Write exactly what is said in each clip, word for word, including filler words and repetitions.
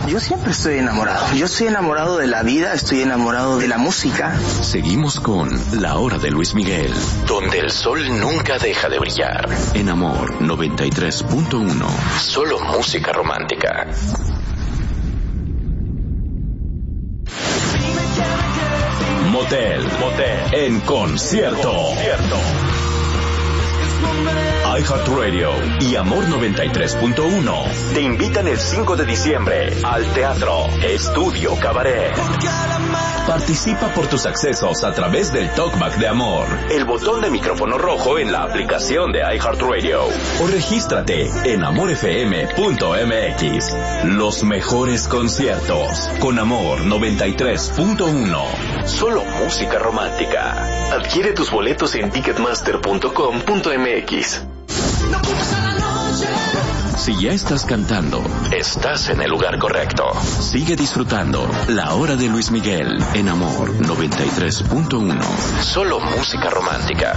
Yo siempre estoy enamorado. Yo estoy enamorado de la vida, estoy enamorado de la música. Seguimos con La Hora de Luis Miguel, donde el sol nunca deja de brillar. En Amor noventa y tres punto uno. Solo música romántica. Motel, Motel, en concierto. concierto. iHeartRadio y Amor noventa y tres punto uno te invitan el cinco de diciembre al Teatro Estudio Cabaret. Participa por tus accesos a través del Talkback de Amor, el botón de micrófono rojo en la aplicación de iHeartRadio, o regístrate en amor f m punto m x. Los mejores conciertos con Amor noventa y tres punto uno. Solo música romántica. Adquiere tus boletos en ticketmaster punto com punto m x. Si ya estás cantando, estás en el lugar correcto. Sigue disfrutando La Hora de Luis Miguel en Amor noventa y tres punto uno. Solo música romántica.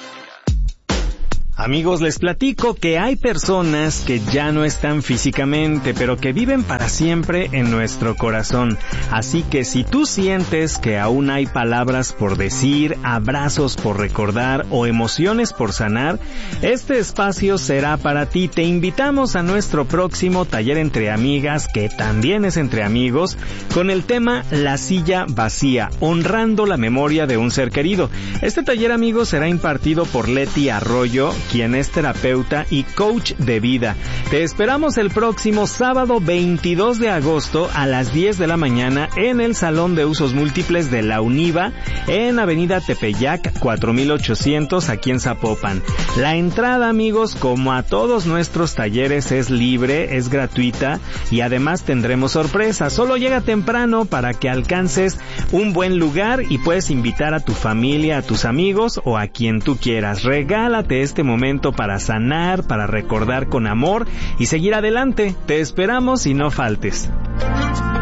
Amigos, les platico que hay personas que ya no están físicamente, pero que viven para siempre en nuestro corazón. Así que si tú sientes que aún hay palabras por decir, abrazos por recordar o emociones por sanar, este espacio será para ti. Te invitamos a nuestro próximo taller entre amigas, que también es entre amigos, con el tema La Silla Vacía, honrando la memoria de un ser querido. Este taller, amigos, será impartido por Leti Arroyo, quien es terapeuta y coach de vida. Te esperamos el próximo sábado veintidós de agosto a las diez de la mañana en el Salón de Usos Múltiples de la UNIVA, en Avenida Tepeyac cuatro mil ochocientos, aquí en Zapopan. La entrada, amigos, como a todos nuestros talleres, es libre, es gratuita y además tendremos sorpresas. Solo llega temprano para que alcances un buen lugar y puedes invitar a tu familia, a tus amigos o a quien tú quieras. Regálate este momento para sanar, para recordar con amor y seguir adelante. Te esperamos y no faltes.